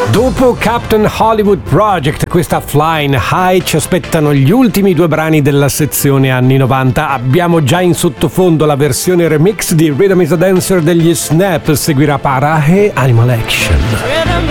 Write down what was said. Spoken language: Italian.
Dopo Captain Hollywood Project, questa Flying High, ci aspettano gli ultimi due brani della sezione anni 90. Abbiamo già in sottofondo la versione remix di Rhythm is a Dancer degli Snap, seguirà Para e Animal Action.